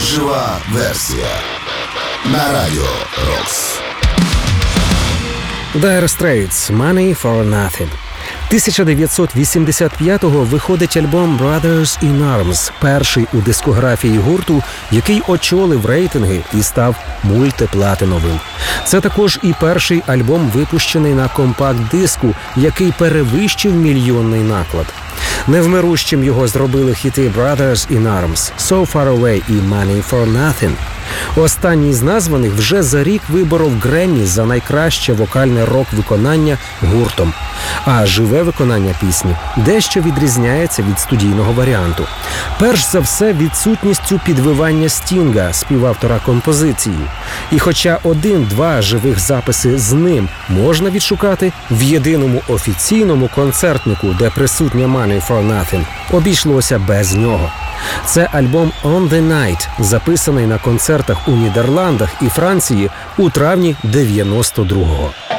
Жива версія на Радіо Рокс. Dire Straits «Money for Nothing». 1985-го виходить альбом «Brothers in Arms», перший у дискографії гурту, який очолив рейтинги і став мультиплатиновим. Це також і перший альбом, випущений на компакт-диску, який перевищив мільйонний наклад. Невмирущим його зробили хіти «Brothers in Arms», «So Far Away» і «Money for Nothing». Останній з названих вже за рік виборов Греммі за найкраще вокальне рок-виконання гуртом. А живе виконання пісні дещо відрізняється від студійного варіанту. Перш за все, відсутністю підвивання Стінга, співавтора композиції. І хоча 1-2 живих записи з ним можна відшукати, в єдиному офіційному концертнику, де присутня «Money for Nothing», обійшлося без нього. Це альбом «On the Night», записаний на концертах у Нідерландах і Франції у травні 92-го.